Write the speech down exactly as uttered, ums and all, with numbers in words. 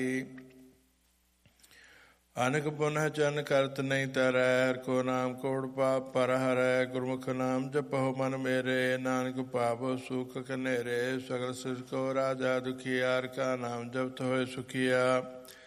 ਅਨਕ ਪੁਨਹ ਚਨ ਕਰਤ ਨਹੀਂ ਤਰੈ, ਹਰਿ ਕੋ ਨਾਮ ਕੋੜ ਪਾਪ ਪਰ ਹਰੈ। ਗੁਰਮੁਖ ਨਾਮ ਜਪਹੁ ਮਨ ਮੇਰੇ, ਨਾਨਕ ਪਾਵਹੁ ਸੁਖ ਕਨੇਰੇ। ਸਗਲ ਸਿਰ ਕੋ ਰਾਜਾ ਦੁਖੀਆ, ਹਰਿ ਕਾ ਨਾਮ ਜਪਤ ਹੋਏ ਸੁਖੀਆ।